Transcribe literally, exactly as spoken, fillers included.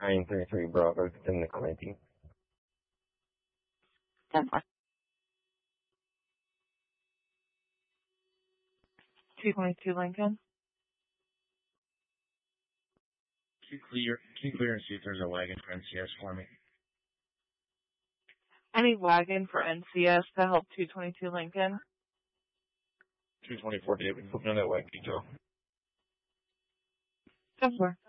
nine three three Bravo, ten Nickel nineteen. ten four. two twenty-two Lincoln. Can you clear, can you clear and see if there's a wagon for N C S for me? I need wagon for N C S to help two twenty-two Lincoln. two twenty-four David, put me on that wagon detail. ten four.